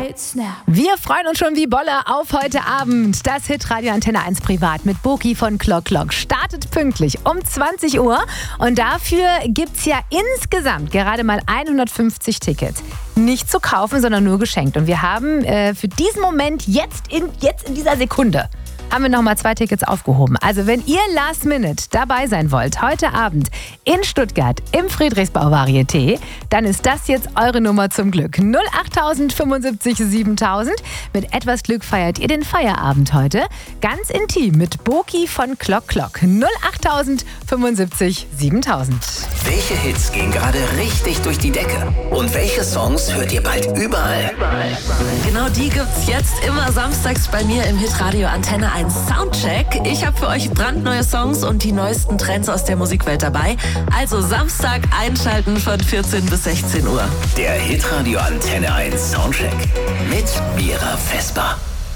Hits now. Wir freuen uns schon wie Bolle auf heute Abend. Das Hitradio Antenne 1 Privat mit Boki von Clock Clock startet pünktlich um 20 Uhr. Und dafür gibt's ja insgesamt gerade mal 150 Tickets. Nicht zu kaufen, sondern nur geschenkt. Und wir haben für diesen Moment jetzt in dieser Sekunde haben wir nochmal 2 Tickets aufgehoben. Also wenn ihr Last Minute dabei sein wollt, heute Abend in Stuttgart im Friedrichsbau-Varieté, dann ist das jetzt eure Nummer zum Glück. 08000 75 7000. Mit etwas Glück feiert ihr den Feierabend heute. Ganz intim mit Boki von Clock Clock. 08000 75 7000. Welche Hits gehen gerade richtig durch die Decke? Und welche Songs hört ihr bald überall? Genau die gibt's jetzt immer samstags bei mir im Hitradio Antenne 1 Soundcheck. Ich habe für euch brandneue Songs und die neuesten Trends aus der Musikwelt dabei. Also Samstag einschalten von 14 bis 16 Uhr. Der Hitradio Antenne 1 Soundcheck mit Mira Vesper.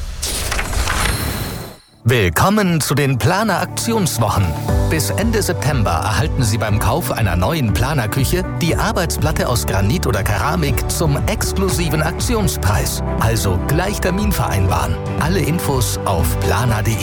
Willkommen zu den Planer Aktionswochen. Bis Ende September erhalten Sie beim Kauf einer neuen Planerküche die Arbeitsplatte aus Granit oder Keramik zum exklusiven Aktionspreis. Also gleich Termin vereinbaren. Alle Infos auf planer.de.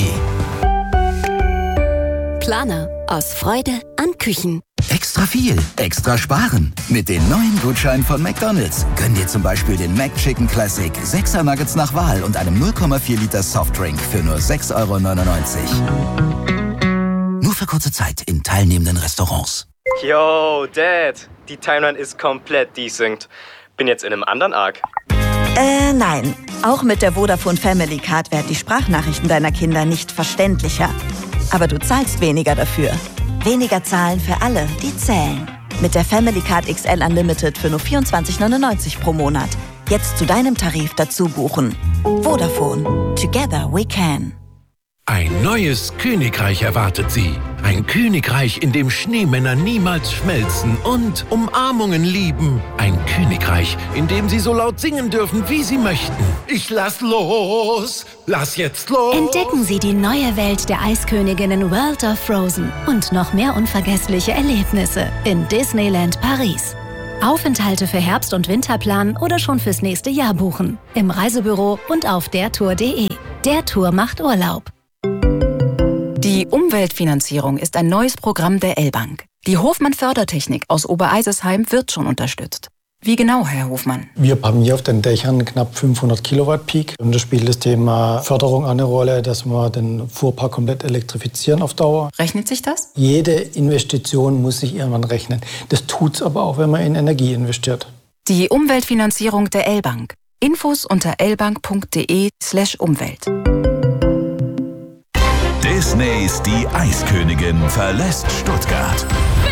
Planer. Aus Freude an Küchen. Extra viel, extra sparen. Mit den neuen Gutscheinen von McDonald's. Gönn dir zum Beispiel den McChicken Classic, 6er Nuggets nach Wahl und einem 0,4 Liter Softdrink für nur 6,99 €. Nur für kurze Zeit in teilnehmenden Restaurants. Yo, Dad, die Timeline ist komplett desynced. Bin jetzt in einem anderen Arc. Nein. Auch mit der Vodafone Family Card werden die Sprachnachrichten deiner Kinder nicht verständlicher. Aber du zahlst weniger dafür. Weniger zahlen für alle, die zählen. Mit der Family Card XL Unlimited für nur 24,99 € pro Monat. Jetzt zu deinem Tarif dazu buchen. Vodafone. Together we can. Ein neues Königreich erwartet Sie. Ein Königreich, in dem Schneemänner niemals schmelzen und Umarmungen lieben. Ein Königreich, in dem Sie so laut singen dürfen, wie Sie möchten. Ich lass los! Lass jetzt los! Entdecken Sie die neue Welt der Eisköniginnen World of Frozen und noch mehr unvergessliche Erlebnisse in Disneyland Paris. Aufenthalte für Herbst- und Winterplan oder schon fürs nächste Jahr buchen. Im Reisebüro und auf dertour.de. Der Tour macht Urlaub. Die Umweltfinanzierung ist ein neues Programm der L-Bank. Die Hofmann-Fördertechnik aus Obereisesheim wird schon unterstützt. Wie genau, Herr Hofmann? Wir haben hier auf den Dächern knapp 500 Kilowatt Peak. Und da spielt das Thema Förderung eine Rolle, dass wir den Fuhrpark komplett elektrifizieren auf Dauer. Rechnet sich das? Jede Investition muss sich irgendwann rechnen. Das tut's aber auch, wenn man in Energie investiert. Die Umweltfinanzierung der L-Bank. Infos unter lbank.de/Umwelt. Disneys Die Eiskönigin verlässt Stuttgart.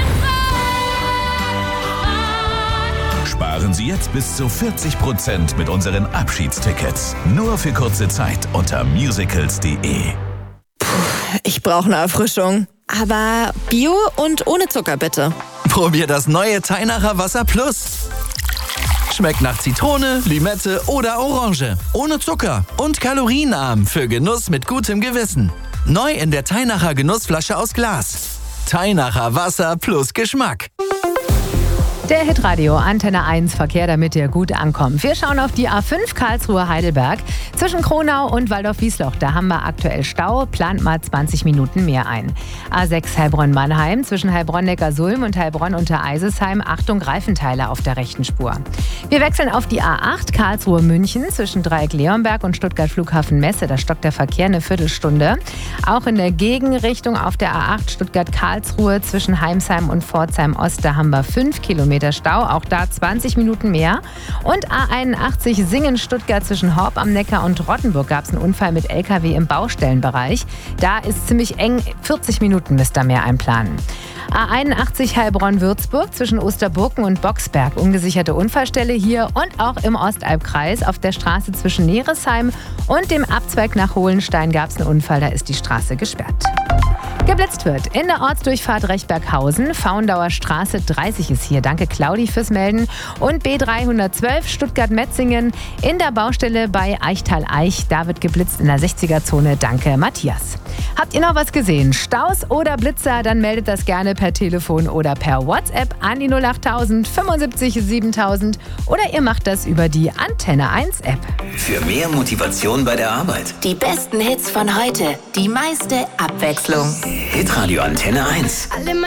Sparen Sie jetzt bis zu 40% mit unseren Abschiedstickets. Nur für kurze Zeit unter musicals.de. Ich brauche eine Erfrischung. Aber Bio und ohne Zucker, bitte. Probier das neue Teinacher Wasser Plus. Schmeckt nach Zitrone, Limette oder Orange. Ohne Zucker und kalorienarm für Genuss mit gutem Gewissen. Neu in der Teinacher Genussflasche aus Glas. Teinacher Wasser plus Geschmack. Der Hitradio Antenne 1 Verkehr, damit ihr gut ankommt. Wir schauen auf die A5 Karlsruhe-Heidelberg. Zwischen Kronau und Waldorf-Wiesloch, da haben wir aktuell Stau. Plant mal 20 Minuten mehr ein. A6 Heilbronn-Mannheim. Zwischen Heilbronn-Neckarsulm und Heilbronn-Untereisesheim. Achtung, Reifenteile auf der rechten Spur. Wir wechseln auf die A8 Karlsruhe-München. Zwischen Dreieck-Leonberg und Stuttgart-Flughafen-Messe. Da stockt der Verkehr eine Viertelstunde. Auch in der Gegenrichtung auf der A8 Stuttgart-Karlsruhe. Zwischen Heimsheim und Pforzheim-Ost, da haben wir 5 Kilometer Stau, auch da 20 Minuten mehr. Und A81 Singen-Stuttgart zwischen Horb am Neckar und Rottenburg gab es einen Unfall mit LKW im Baustellenbereich. Da ist ziemlich eng, 40 Minuten müsst ihr mehr einplanen. A81 Heilbronn-Würzburg zwischen Osterburken und Boxberg. Ungesicherte Unfallstelle hier und auch im Ostalbkreis. Auf der Straße zwischen Neresheim und dem Abzweig nach Hohenstein gab es einen Unfall, da ist die Straße gesperrt. Geblitzt wird in der Ortsdurchfahrt Rechberghausen. Faundauer Straße 30 ist hier. Danke Claudi fürs Melden. Und B312 Stuttgart-Metzingen in der Baustelle bei Eichtal-Eich. Da wird geblitzt in der 60er-Zone. Danke Matthias. Habt ihr noch was gesehen? Staus oder Blitzer? Dann meldet das gerne per Telefon oder per WhatsApp an die 08000 75 7000 oder ihr macht das über die Antenne 1 App. Für mehr Motivation bei der Arbeit. Die besten Hits von heute. Die meiste Abwechslung. Hitradio Antenne 1. Alle